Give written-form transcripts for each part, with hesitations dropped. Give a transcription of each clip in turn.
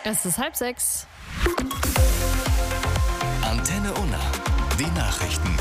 Es ist 5:30. Antenne Unna. Die Nachrichten.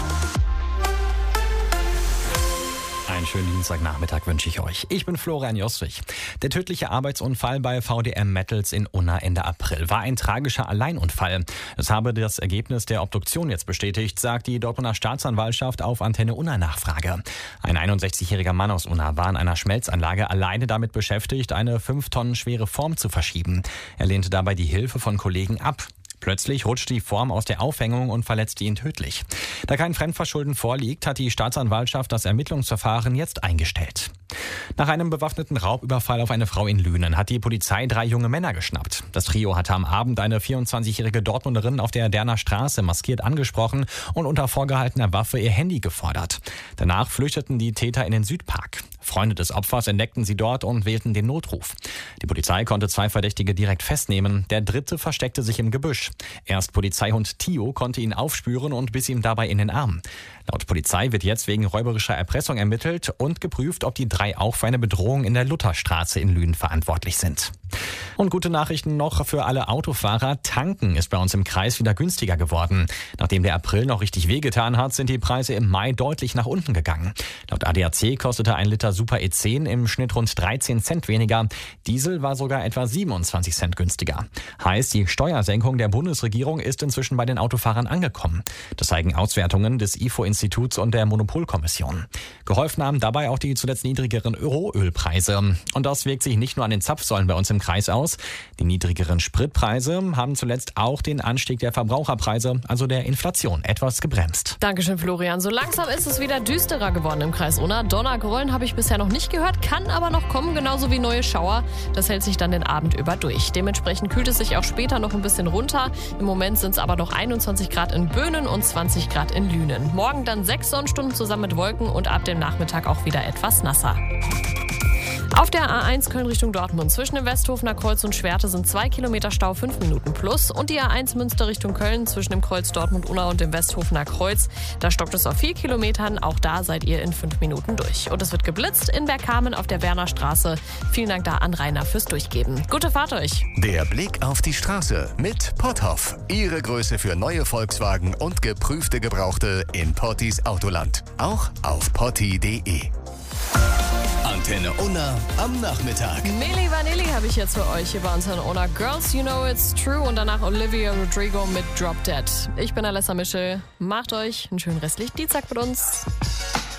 Einen schönen Dienstagnachmittag wünsche ich euch. Ich bin Florian Jostrich. Der tödliche Arbeitsunfall bei VDM Metals in Unna Ende April war ein tragischer Alleinunfall. Es habe das Ergebnis der Obduktion jetzt bestätigt, sagt die Dortmunder Staatsanwaltschaft auf Antenne Unna Nachfrage. Ein 61-jähriger Mann aus Unna war in einer Schmelzanlage alleine damit beschäftigt, eine 5 Tonnen schwere Form zu verschieben. Er lehnte dabei die Hilfe von Kollegen ab. Plötzlich rutscht die Form aus der Aufhängung und verletzte ihn tödlich. Da kein Fremdverschulden vorliegt, hat die Staatsanwaltschaft das Ermittlungsverfahren jetzt eingestellt. Nach einem bewaffneten Raubüberfall auf eine Frau in Lünen hat die Polizei 3 junge Männer geschnappt. Das Trio hatte am Abend eine 24-jährige Dortmunderin auf der Derner Straße maskiert angesprochen und unter vorgehaltener Waffe ihr Handy gefordert. Danach flüchteten die Täter in den Südpark. Freunde des Opfers entdeckten sie dort und wählten den Notruf. Die Polizei konnte 2 Verdächtige direkt festnehmen. Der dritte versteckte sich im Gebüsch. Erst Polizeihund Tio konnte ihn aufspüren und biss ihm dabei in den Arm. Laut Polizei wird jetzt wegen räuberischer Erpressung ermittelt und geprüft, ob die 3 auch für eine Bedrohung in der Lutherstraße in Lünen verantwortlich sind. Und gute Nachrichten noch für alle Autofahrer. Tanken ist bei uns im Kreis wieder günstiger geworden. Nachdem der April noch richtig wehgetan hat, sind die Preise im Mai deutlich nach unten gegangen. Laut ADAC kostete ein Liter Super E10 im Schnitt rund 13 Cent weniger. Diesel war sogar etwa 27 Cent günstiger. Heißt, die Steuersenkung der Bundesregierung ist inzwischen bei den Autofahrern angekommen. Das zeigen Auswertungen des IFO-Instituts und der Monopolkommission. Geholfen haben dabei auch die zuletzt niedrigeren Rohölpreise. Und das wirkt sich nicht nur an den Zapfsäulen bei uns im Kreis aus. Die niedrigeren Spritpreise haben zuletzt auch den Anstieg der Verbraucherpreise, also der Inflation, etwas gebremst. Dankeschön, Florian. So langsam ist es wieder düsterer geworden im Kreis Unna. Donnergrollen habe ich bisher noch nicht gehört, kann aber noch kommen, genauso wie neue Schauer. Das hält sich dann den Abend über durch. Dementsprechend kühlt es sich auch später noch ein bisschen runter. Im Moment sind es aber noch 21 Grad in Böhnen und 20 Grad in Lünen. Morgen dann 6 Sonnenstunden zusammen mit Wolken und ab dem Nachmittag auch wieder etwas nasser. Auf der A1 Köln Richtung Dortmund zwischen dem Westhofener Kreuz und Schwerte sind 2 Kilometer Stau, 5 Minuten plus. Und die A1 Münster Richtung Köln zwischen dem Kreuz Dortmund-Unna und dem Westhofener Kreuz. Da stockt es auf 4 Kilometern. Auch da seid ihr in 5 Minuten durch. Und es wird geblitzt in Bergkamen auf der Wernerstraße. Vielen Dank da an Rainer fürs Durchgeben. Gute Fahrt euch. Der Blick auf die Straße mit Potthoff. Ihre Größe für neue Volkswagen und geprüfte Gebrauchte in Pottis Autoland. Auch auf potti.de. Antenne Unna am Nachmittag. Milli Vanilli habe ich jetzt für euch hier bei Antenne Unna. Girls, You Know It's True und danach Olivia Rodrigo mit Drop Dead. Ich bin Alessa Mischel. Macht euch einen schönen restlichen Dienstag mit uns.